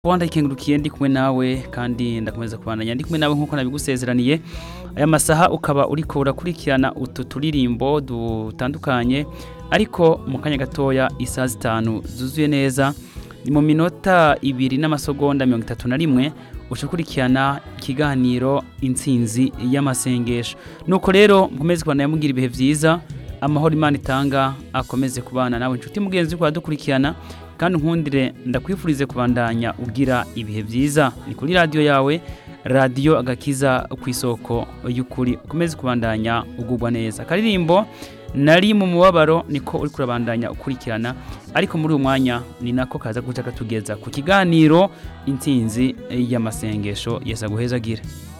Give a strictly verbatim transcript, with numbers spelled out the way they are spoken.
Wanda ikengurukiye ndi kumwe nawe kandi ndakomeza kubandanya ndi kumwe nawe nkuko nabigusezeraniye aya masaha ukaba uriko urakurikirana utu turirimbo dutandukanye ariko mu kanya gatoya isaha zitanu zuzuye neza ni mu minota ibiri n'amasegonda mirongo itatu na rimwe ucukurikirana ikiganiro intsinzi y'amasengesho nuko rero mukomeze kubandanya mugira ibihe vyiza amahoro Imana itanga akomeze kubana nawe inshuti mugenzi ko adukurikirana kandi nkundire ndakwifurize kubandanya ugira ibihe vyiza ni kuri radio yawe radio agakiza kwisoko y'ukuri ukomeze kubandanya ugubwa neza karirimbo nari mu mubabaro niko uri kurabandanya ukurikirana ariko muri uyu mwanya ni nako kaza guca katugeza ku kiganiro intsinzi y'amasengesho Yesu aguhezagira